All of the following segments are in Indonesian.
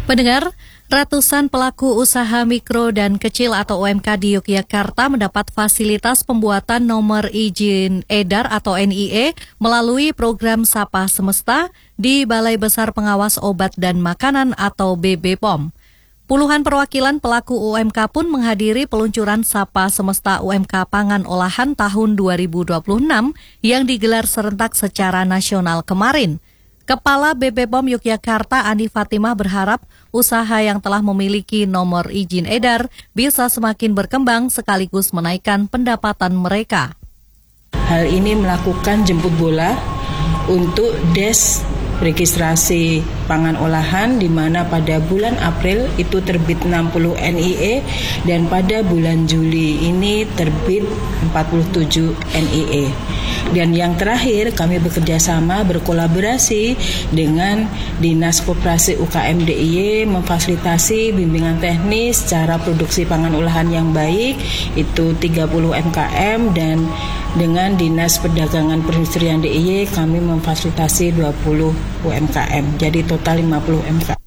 Pendengar, ratusan pelaku usaha mikro dan kecil atau UMK di Yogyakarta mendapat fasilitas pembuatan nomor izin edar atau NIE melalui program Sapa Semesta di Balai Besar Pengawas Obat dan Makanan atau BBPOM. Puluhan perwakilan pelaku UMK pun menghadiri peluncuran Sapa Semesta UMK Pangan Olahan tahun 2026 yang digelar serentak secara nasional kemarin. Kepala BBPOM Yogyakarta Andi Fatimah berharap usaha yang telah memiliki nomor izin edar bisa semakin berkembang sekaligus menaikkan pendapatan mereka. Hal ini melakukan jemput bola untuk desk registrasi pangan olahan di mana pada bulan April itu terbit 60 NIE dan pada bulan Juli ini terbit 47 NIE. Dan yang terakhir kami bekerja sama berkolaborasi dengan Dinas Koperasi UKM DIY memfasilitasi bimbingan teknis cara produksi pangan olahan yang baik itu 30 MKM dan dengan Dinas Perdagangan Perindustrian DIY kami memfasilitasi 20 UMKM, jadi total 50 UMKM.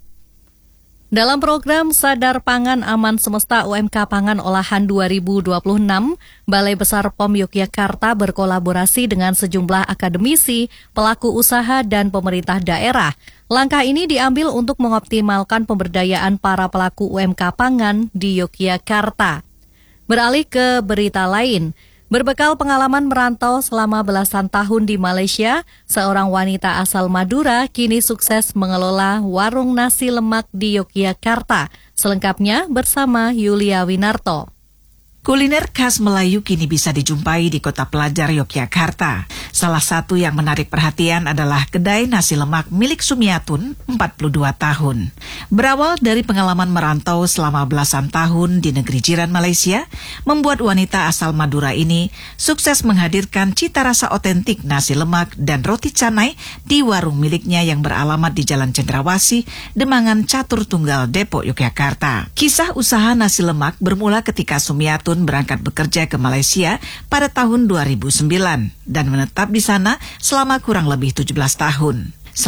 Dalam program Sadar Pangan Aman Semesta UMK Pangan Olahan 2026, Balai Besar POM Yogyakarta berkolaborasi dengan sejumlah akademisi, pelaku usaha, dan pemerintah daerah. Langkah ini diambil untuk mengoptimalkan pemberdayaan para pelaku UMK pangan di Yogyakarta. Beralih ke berita lain. Berbekal pengalaman merantau selama belasan tahun di Malaysia, seorang wanita asal Madura kini sukses mengelola warung nasi lemak di Yogyakarta. Selengkapnya bersama Yulia Winarto. Kuliner khas Melayu kini bisa dijumpai di kota pelajar Yogyakarta. Salah satu yang menarik perhatian adalah kedai nasi lemak milik Sumiatun, 42 tahun. Berawal dari pengalaman merantau selama belasan tahun di negeri jiran Malaysia, membuat wanita asal Madura ini sukses menghadirkan cita rasa otentik nasi lemak dan roti canai di warung miliknya yang beralamat di Jalan Cendrawasih, Demangan Catur Tunggal, Depok, Yogyakarta. Kisah usaha nasi lemak bermula ketika Sumiatun berangkat bekerja ke Malaysia pada tahun 2009 dan menetap di sana selama kurang lebih 17 tahun.